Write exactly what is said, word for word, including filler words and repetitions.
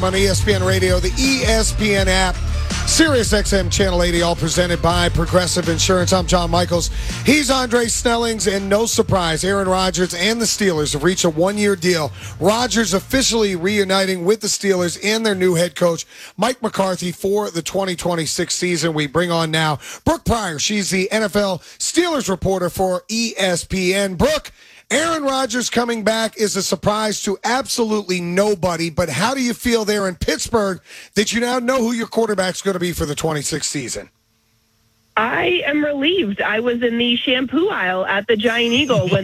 On E S P N Radio, the E S P N app, Sirius X M Channel eighty, all presented by Progressive Insurance. I'm John Michaels. He's Andre Snellings, and no surprise, Aaron Rodgers and the Steelers have reached a one-year deal. Rodgers officially reuniting with the Steelers and their new head coach, Mike McCarthy, for the twenty twenty-six season. We bring on now Brooke Pryor. She's the N F L Steelers reporter for E S P N. Brooke, Aaron Rodgers coming back is a surprise to absolutely nobody, but how do you feel there in Pittsburgh that you now know who your quarterback's going to be for the twenty-sixth season? I am relieved. I was in the shampoo aisle at the Giant Eagle when